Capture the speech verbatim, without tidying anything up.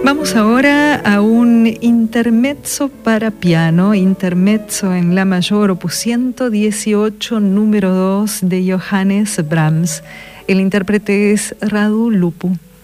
Vamos ahora a un intermezzo para piano, intermezzo en la mayor, opus ciento dieciocho, número dos, de Johannes Brahms. El intérprete es Radu Lupu.